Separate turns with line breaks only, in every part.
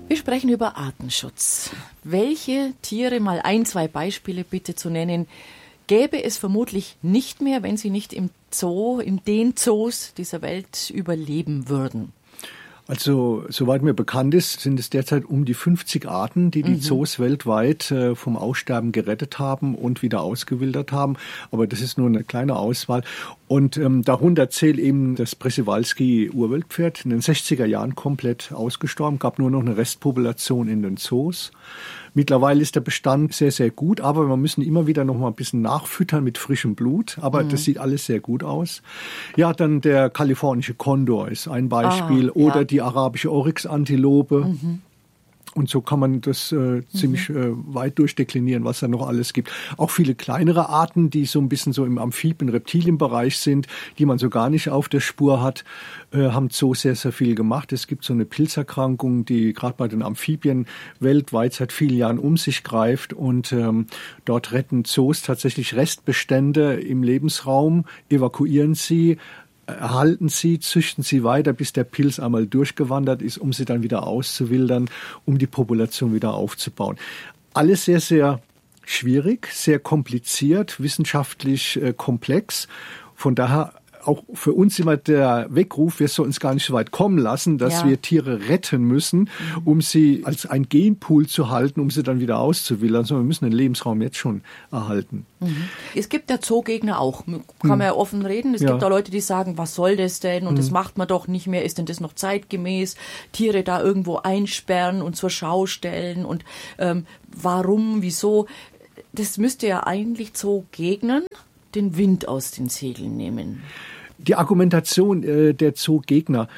Wir sprechen über Artenschutz. Welche Tiere, mal ein, zwei Beispiele bitte zu nennen, gäbe es vermutlich nicht mehr, wenn sie nicht im Zoo, in den Zoos dieser Welt überleben würden?
Also, soweit mir bekannt ist, sind es derzeit um die 50 Arten, die Zoos weltweit vom Aussterben gerettet haben und wieder ausgewildert haben. Aber das ist nur eine kleine Auswahl. Und darunter zählt eben das Przewalski-Urweltpferd, in den 60er Jahren komplett ausgestorben, gab nur noch eine Restpopulation in den Zoos. Mittlerweile ist der Bestand sehr, sehr gut, aber wir müssen immer wieder noch mal ein bisschen nachfüttern mit frischem Blut. Aber das sieht alles sehr gut aus. Ja, dann der kalifornische Kondor ist ein Beispiel. Oder die arabische Oryx-Antilope. Und so kann man das ziemlich weit durchdeklinieren, was da noch alles gibt. Auch viele kleinere Arten, die so ein bisschen so im Amphibien-Reptilienbereich sind, die man so gar nicht auf der Spur hat, haben Zoos sehr, sehr viel gemacht. Es gibt so eine Pilzerkrankung, die gerade bei den Amphibien weltweit seit vielen Jahren um sich greift. Und dort retten Zoos tatsächlich Restbestände im Lebensraum, evakuieren sie, erhalten sie, züchten sie weiter, bis der Pilz einmal durchgewandert ist, um sie dann wieder auszuwildern, um die Population wieder aufzubauen. Alles sehr, sehr schwierig, sehr kompliziert, wissenschaftlich komplex. Von daher auch für uns immer der Weckruf, wir sollen uns gar nicht so weit kommen lassen, dass wir Tiere retten müssen, um sie als ein Genpool zu halten, um sie dann wieder auszuwildern, sondern wir müssen den Lebensraum jetzt schon erhalten.
Es gibt ja Zoogegner auch, kann man ja offen reden. Es gibt auch Leute, die sagen, was soll das denn und das macht man doch nicht mehr, ist denn das noch zeitgemäß, Tiere da irgendwo einsperren und zur Schau stellen und warum, wieso? Das müsste ja eigentlich Zoogegnern den Wind aus den Segeln nehmen.
Die Argumentation der Zoogegner.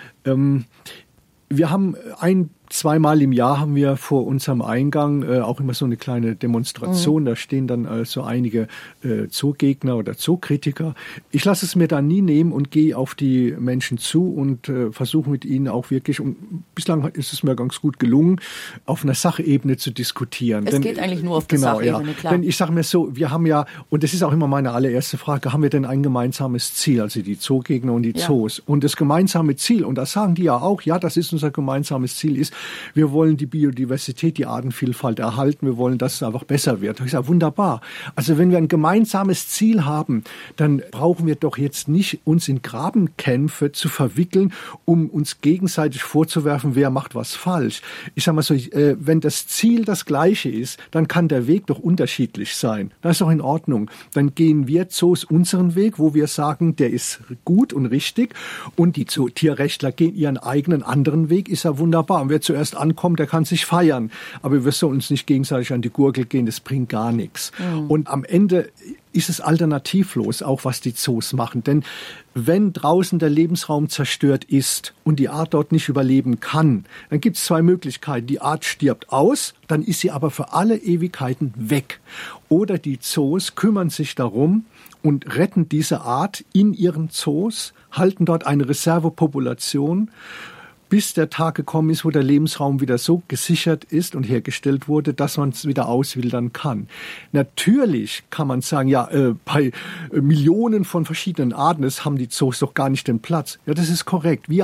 Wir haben zweimal im Jahr haben wir vor unserem Eingang auch immer so eine kleine Demonstration. Da stehen dann so einige Zoogegner oder Zookritiker. Ich lasse es mir da nie nehmen und gehe auf die Menschen zu und versuche mit ihnen auch wirklich, und bislang ist es mir ganz gut gelungen, auf einer Sachebene zu diskutieren.
Es geht eigentlich nur auf der Sachebene, klar.
Denn ich sage mir so, wir haben ja, und das ist auch immer meine allererste Frage, haben wir denn ein gemeinsames Ziel, also die Zoogegner und die Zoos? Und das gemeinsame Ziel, und das sagen die ja auch, ja, das ist unser gemeinsames Ziel, ist, wir wollen die Biodiversität, die Artenvielfalt erhalten. Wir wollen, dass es einfach besser wird. Ich sage, wunderbar. Also wenn wir ein gemeinsames Ziel haben, dann brauchen wir doch jetzt nicht uns in Grabenkämpfe zu verwickeln, um uns gegenseitig vorzuwerfen, wer macht was falsch. Ich sage mal so, wenn das Ziel das gleiche ist, dann kann der Weg doch unterschiedlich sein. Das ist doch in Ordnung. Dann gehen wir Zoos unseren Weg, wo wir sagen, der ist gut und richtig. Und die Tierrechtler gehen ihren eigenen anderen Weg. Ist ja wunderbar. Und wer zuerst ankommt, der kann sich feiern. Aber wir sollen uns nicht gegenseitig an die Gurgel gehen, das bringt gar nichts. Und am Ende ist es alternativlos, auch was die Zoos machen. Denn wenn draußen der Lebensraum zerstört ist und die Art dort nicht überleben kann, dann gibt es zwei Möglichkeiten. Die Art stirbt aus, dann ist sie aber für alle Ewigkeiten weg. Oder die Zoos kümmern sich darum und retten diese Art in ihren Zoos, halten dort eine Reservepopulation, bis der Tag gekommen ist, wo der Lebensraum wieder so gesichert ist und hergestellt wurde, dass man es wieder auswildern kann. Natürlich kann man sagen, bei Millionen von verschiedenen Arten, das haben die Zoos doch gar nicht den Platz. Ja, das ist korrekt. Wir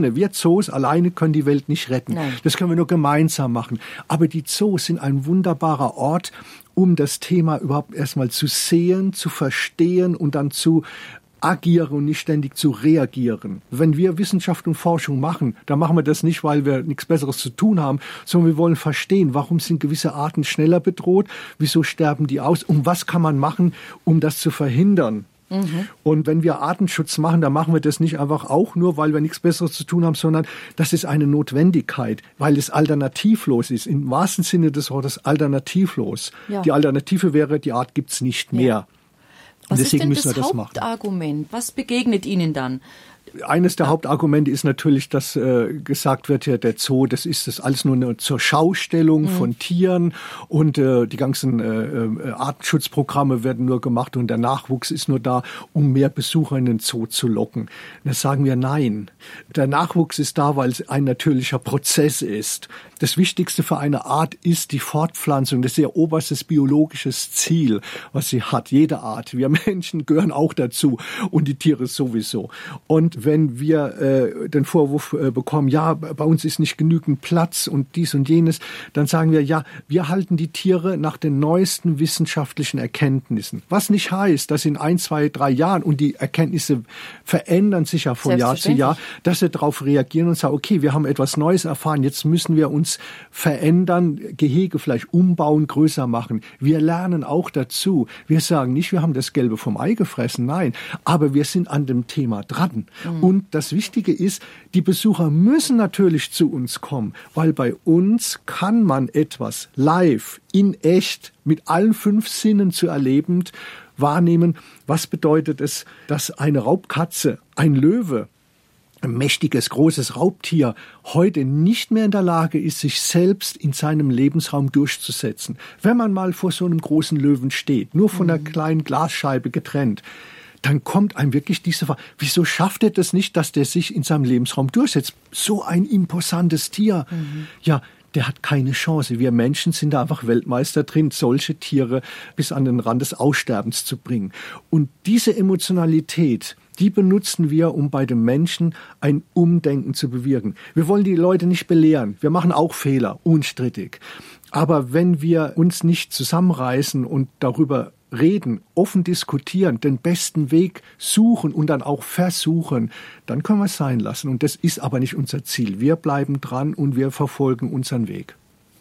Zoos alleine können die Welt nicht retten.
Nein.
Das können wir nur gemeinsam machen. Aber die Zoos sind ein wunderbarer Ort, um das Thema überhaupt erstmal zu sehen, zu verstehen und dann zu agieren und nicht ständig zu reagieren. Wenn wir Wissenschaft und Forschung machen, dann machen wir das nicht, weil wir nichts Besseres zu tun haben, sondern wir wollen verstehen, warum sind gewisse Arten schneller bedroht, wieso sterben die aus und was kann man machen, um das zu verhindern. Und wenn wir Artenschutz machen, dann machen wir das nicht einfach auch nur, weil wir nichts Besseres zu tun haben, sondern das ist eine Notwendigkeit, weil es alternativlos ist. Im wahrsten Sinne des Wortes alternativlos. Ja. Die Alternative wäre, die Art gibt's nicht mehr.
Was ist denn das Hauptargument? Was begegnet Ihnen dann?
Eines der Hauptargumente ist natürlich, dass gesagt wird, ja, der Zoo, das ist das alles nur zur Schaustellung von Tieren und die ganzen Artenschutzprogramme werden nur gemacht und der Nachwuchs ist nur da, um mehr Besucher in den Zoo zu locken. Da sagen wir nein. Der Nachwuchs ist da, weil es ein natürlicher Prozess ist. Das Wichtigste für eine Art ist die Fortpflanzung. Das ist ihr oberstes biologisches Ziel, was sie hat. Jede Art. Wir Menschen gehören auch dazu und die Tiere sowieso. Und wenn wir den Vorwurf bekommen, ja, bei uns ist nicht genügend Platz und dies und jenes, dann sagen wir, ja, wir halten die Tiere nach den neuesten wissenschaftlichen Erkenntnissen. Was nicht heißt, dass in 1, 2, 3 Jahren, und die Erkenntnisse verändern sich ja von Jahr zu Jahr, dass wir darauf reagieren und sagen, okay, wir haben etwas Neues erfahren, jetzt müssen wir uns verändern, Gehege vielleicht umbauen, größer machen. Wir lernen auch dazu. Wir sagen nicht, wir haben das Gelbe vom Ei gefressen, nein, aber wir sind an dem Thema dran. Und das Wichtige ist, die Besucher müssen natürlich zu uns kommen, weil bei uns kann man etwas live, in echt, mit allen 5 Sinnen zu erlebend wahrnehmen. Was bedeutet es, dass eine Raubkatze, ein Löwe, ein mächtiges, großes Raubtier heute nicht mehr in der Lage ist, sich selbst in seinem Lebensraum durchzusetzen. Wenn man mal vor so einem großen Löwen steht, nur von einer kleinen Glasscheibe getrennt, dann kommt einem wirklich diese Frage, wieso schafft er das nicht, dass der sich in seinem Lebensraum durchsetzt? So ein imposantes Tier. Ja, der hat keine Chance. Wir Menschen sind da einfach Weltmeister drin, solche Tiere bis an den Rand des Aussterbens zu bringen. Und diese Emotionalität, die benutzen wir, um bei den Menschen ein Umdenken zu bewirken. Wir wollen die Leute nicht belehren. Wir machen auch Fehler, unstrittig. Aber wenn wir uns nicht zusammenreißen und darüber reden, offen diskutieren, den besten Weg suchen und dann auch versuchen, dann können wir es sein lassen. Und das ist aber nicht unser Ziel. Wir bleiben dran und wir verfolgen unseren Weg.